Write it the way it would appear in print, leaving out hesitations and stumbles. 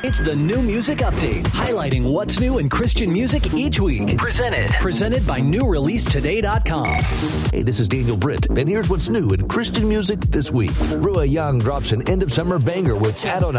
It's the New Music Update, highlighting what's new in Christian music each week. Presented by NewReleaseToday.com. Hey, this is Daniel Britt, and here's what's new in Christian music this week. Rua Young drops an end-of-summer banger with Adonai.